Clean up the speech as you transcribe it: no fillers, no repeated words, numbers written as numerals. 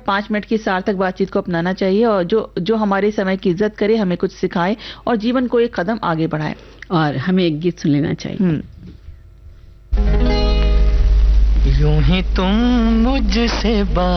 5 minute की सार्थक बातचीत को अपनाना चाहिए और जो हमारे समय की इज्जत करे, हमें कुछ सिखाए और जीवन को एक कदम आगे बढ़ाए। और हमें एक गीत सुन लेना चाहिए। यूं ही तुम मुझसे